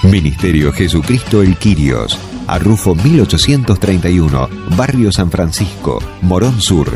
Ministerio Jesucristo el Quirios, Arrufo 1831, Barrio San Francisco, Morón Sur.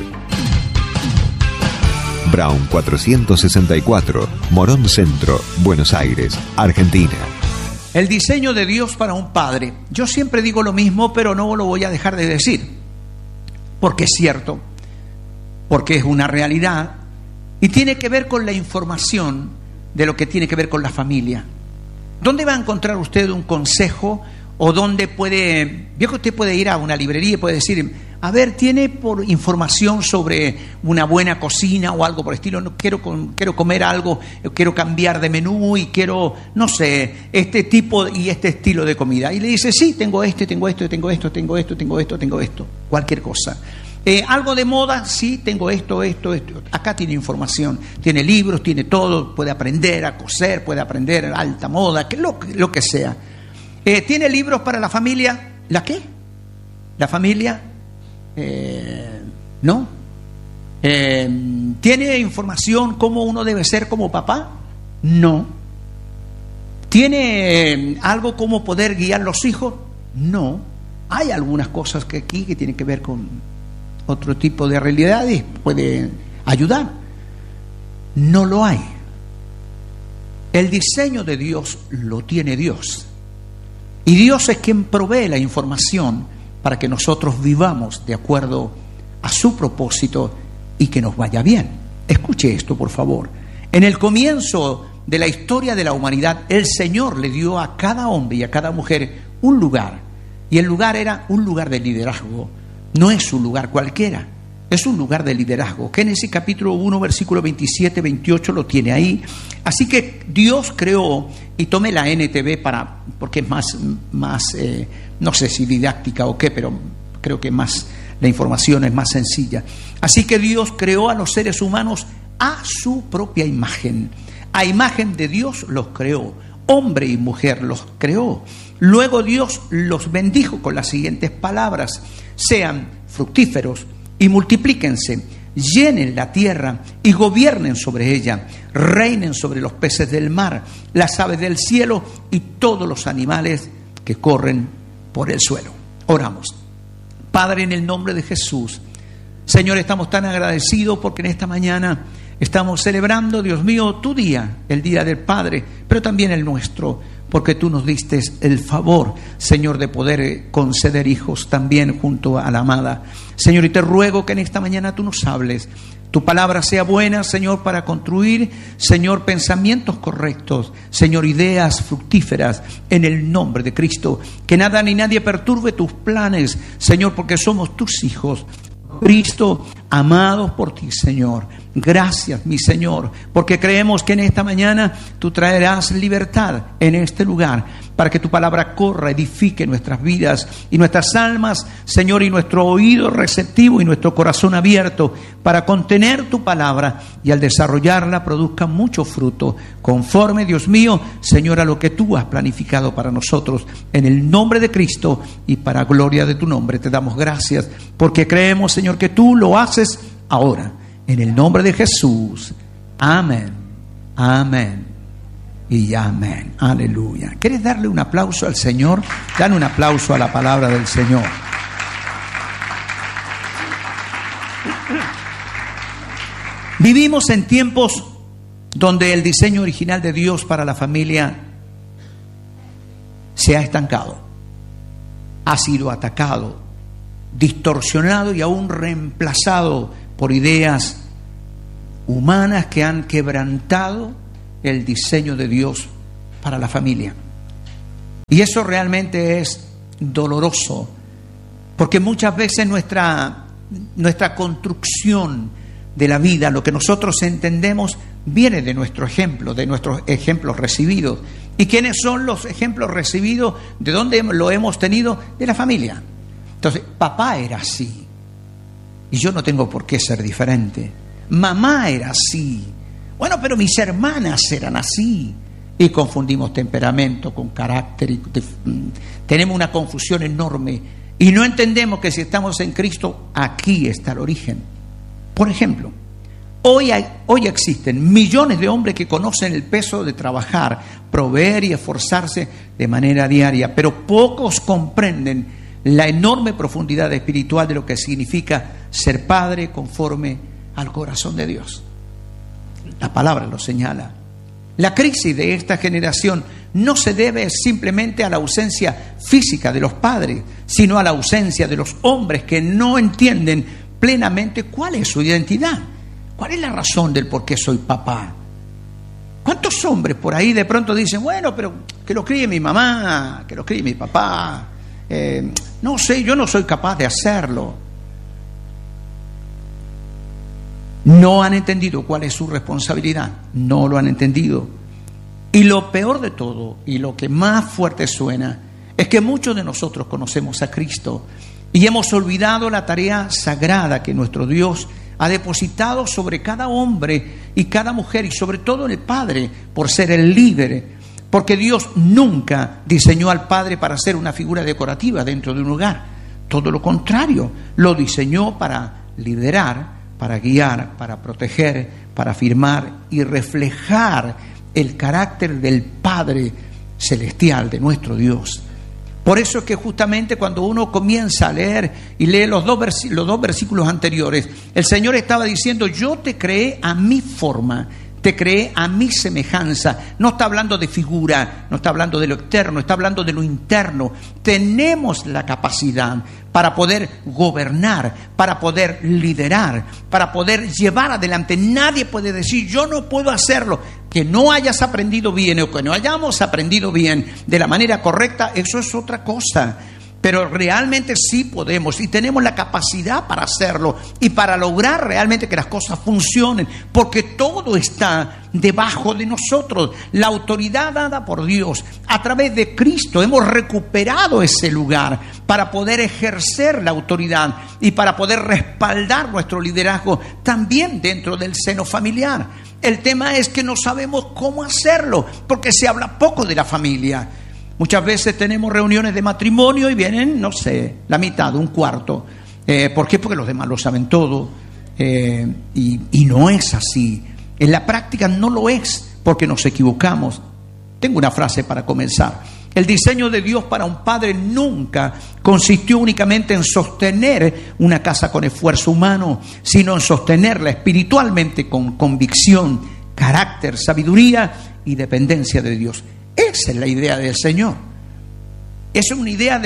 Brown 464, Morón Centro, Buenos Aires, Argentina. El diseño de Dios para un padre. Yo siempre digo lo mismo, pero no lo voy a dejar de decir, porque es cierto, porque es una realidad y tiene que ver con la información de lo que tiene que ver con la familia. ¿Dónde va a encontrar usted un consejo o dónde puede? Veo que usted puede ir a una librería y puede decir, a ver, ¿tiene por información sobre una buena cocina o algo por el estilo? No, quiero comer algo, quiero cambiar de menú y quiero, no sé, este tipo y este estilo de comida. Y le dice, sí, tengo esto, cualquier cosa. Algo de moda, sí, tengo esto. Acá tiene información, tiene libros, tiene todo, puede aprender a coser, puede aprender alta moda, lo que sea. ¿Tiene libros para la familia? ¿La qué? ¿La familia? ¿No? ¿Tiene información cómo uno debe ser como papá? No. ¿Tiene algo cómo poder guiar los hijos? No. Hay algunas cosas que aquí que tienen que ver con otro tipo de realidades, puede ayudar. No lo hay. El diseño de Dios lo tiene Dios. Y Dios es quien provee la información para que nosotros vivamos de acuerdo a su propósito y que nos vaya bien. Escuche esto, por favor. En el comienzo de la historia de la humanidad, el Señor le dio a cada hombre y a cada mujer un lugar. Y el lugar era un lugar de liderazgo. No es un lugar cualquiera, es un lugar de liderazgo. Génesis capítulo 1, versículo 27, 28 lo tiene ahí. Así que Dios creó, y tomé la NTV porque es más no sé si didáctica o qué, pero creo que más la información es más sencilla. Así que Dios creó a los seres humanos a su propia imagen. A imagen de Dios los creó, hombre y mujer los creó. Luego Dios los bendijo con las siguientes palabras: sean fructíferos y multiplíquense, llenen la tierra y gobiernen sobre ella, reinen sobre los peces del mar, las aves del cielo y todos los animales que corren por el suelo. Oramos. Padre, en el nombre de Jesús, Señor, estamos tan agradecidos porque en esta mañana estamos celebrando, Dios mío, tu día, el Día del Padre, pero también el nuestro, porque tú nos diste el favor, Señor, de poder conceder hijos también junto a la amada. Señor, y te ruego que en esta mañana tú nos hables. Tu palabra sea buena, Señor, para construir, Señor, pensamientos correctos, Señor, ideas fructíferas en el nombre de Cristo. Que nada ni nadie perturbe tus planes, Señor, porque somos tus hijos. Cristo, amados por ti, Señor. Gracias, mi Señor, porque creemos que en esta mañana tú traerás libertad en este lugar, para que tu palabra corra, edifique nuestras vidas y nuestras almas, Señor, y nuestro oído receptivo y nuestro corazón abierto para contener tu palabra y al desarrollarla produzca mucho fruto, conforme, Dios mío, Señor, a lo que tú has planificado para nosotros. En el nombre de Cristo y para gloria de tu nombre te damos gracias, porque creemos, Señor, que tú lo haces ahora. En el nombre de Jesús. Amén. Amén. Y amén. Aleluya. ¿Quieres darle un aplauso al Señor? Dale un aplauso a la palabra del Señor. Vivimos en tiempos donde el diseño original de Dios para la familia se ha estancado, ha sido atacado, distorsionado y aún reemplazado por ideas humanas que han quebrantado el diseño de Dios para la familia. Y eso realmente es doloroso, porque muchas veces nuestra construcción de la vida, lo que nosotros entendemos, viene de nuestro ejemplo, de nuestros ejemplos recibidos. ¿Y quiénes son los ejemplos recibidos? ¿De dónde lo hemos tenido? De la familia. Entonces, papá era así, y yo no tengo por qué ser diferente. Mamá era así. Bueno, pero mis hermanas eran así. Y confundimos temperamento con carácter. Y tenemos una confusión enorme. Y no entendemos que si estamos en Cristo, aquí está el origen. Por ejemplo, Hoy existen millones de hombres que conocen el peso de trabajar, proveer y esforzarse de manera diaria, pero pocos comprenden la enorme profundidad espiritual de lo que significa ser padre conforme al corazón de Dios. La palabra lo señala. La crisis de esta generación no se debe simplemente a la ausencia física de los padres, sino a la ausencia de los hombres que no entienden plenamente cuál es su identidad. ¿Cuál es la razón del por qué soy papá? ¿Cuántos hombres por ahí de pronto dicen, bueno, pero que lo críe mi mamá, que lo críe mi papá? No sé, yo no soy capaz de hacerlo. No han entendido cuál es su responsabilidad, no lo han entendido. Y lo peor de todo, y lo que más fuerte suena, es que muchos de nosotros conocemos a Cristo y hemos olvidado la tarea sagrada que nuestro Dios ha depositado sobre cada hombre y cada mujer, y sobre todo el padre, por ser el líder. Porque Dios nunca diseñó al padre para ser una figura decorativa dentro de un hogar. Todo lo contrario, lo diseñó para liderar, para guiar, para proteger, para afirmar y reflejar el carácter del Padre celestial, de nuestro Dios. Por eso es que justamente cuando uno comienza a leer y lee los dos versículos anteriores, el Señor estaba diciendo, yo te creé a mi forma, te creé a mi semejanza. No está hablando de figura, no está hablando de lo externo, está hablando de lo interno. Tenemos la capacidad para poder gobernar, para poder liderar, para poder llevar adelante. Nadie puede decir, yo no puedo hacerlo. Que no hayas aprendido bien o que no hayamos aprendido bien de la manera correcta, eso es otra cosa. Pero realmente sí podemos y tenemos la capacidad para hacerlo y para lograr realmente que las cosas funcionen, porque todo está debajo de nosotros. La autoridad dada por Dios a través de Cristo, hemos recuperado ese lugar para poder ejercer la autoridad y para poder respaldar nuestro liderazgo también dentro del seno familiar. El tema es que no sabemos cómo hacerlo, porque se habla poco de la familia. Muchas veces tenemos reuniones de matrimonio y vienen, no sé, la mitad, un cuarto. ¿Por qué? Porque los demás lo saben todo. Y no es así. En la práctica no lo es, porque nos equivocamos. Tengo una frase para comenzar. El diseño de Dios para un padre nunca consistió únicamente en sostener una casa con esfuerzo humano, sino en sostenerla espiritualmente con convicción, carácter, sabiduría y dependencia de Dios. Esa es la idea del Señor. Esa es una idea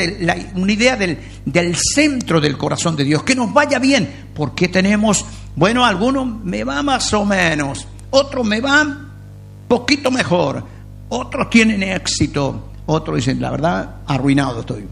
del centro del corazón de Dios. Que nos vaya bien. Porque tenemos, bueno, algunos me va más o menos, otros me van poquito mejor, otros tienen éxito, otros dicen, la verdad, arruinado estoy.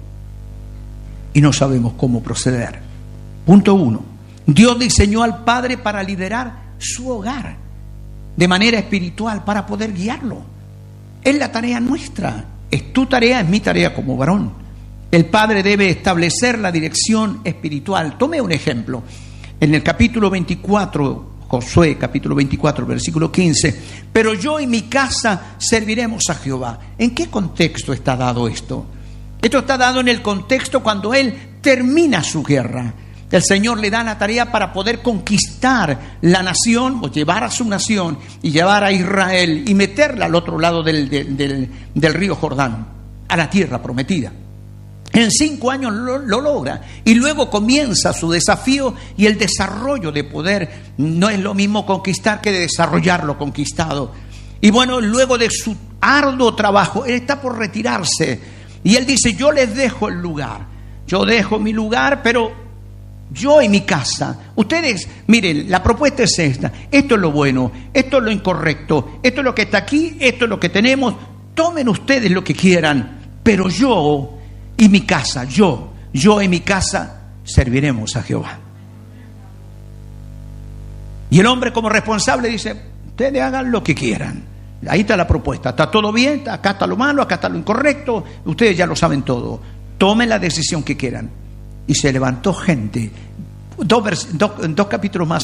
Y no sabemos cómo proceder. Punto 1. Dios diseñó al padre para liderar su hogar de manera espiritual, para poder guiarlo. Es la tarea nuestra, es tu tarea, es mi tarea como varón. El padre debe establecer la dirección espiritual. Tome un ejemplo. En el capítulo 24, Josué, capítulo 24, versículo 15. Pero yo y mi casa serviremos a Jehová. ¿En qué contexto está dado esto? Esto está dado en el contexto cuando él termina su guerra. El Señor le da la tarea para poder conquistar la nación, o llevar a su nación y llevar a Israel y meterla al otro lado del río Jordán, a la tierra prometida. En 5 años lo logra y luego comienza su desafío y el desarrollo de poder. No es lo mismo conquistar que desarrollar lo conquistado. Y bueno, luego de su arduo trabajo, él está por retirarse y él dice, yo les dejo el lugar, yo dejo mi lugar, pero yo y mi casa. Ustedes, miren, la propuesta es esta. Esto es lo bueno, esto es lo incorrecto, esto es lo que está aquí, esto es lo que tenemos. Tomen ustedes lo que quieran, pero yo y mi casa, yo y mi casa serviremos a Jehová. Y el hombre como responsable dice, ustedes hagan lo que quieran. Ahí está la propuesta, está todo bien, acá está lo malo, acá está lo incorrecto, ustedes ya lo saben todo. Tomen la decisión que quieran. Y se levantó gente. Dos capítulos más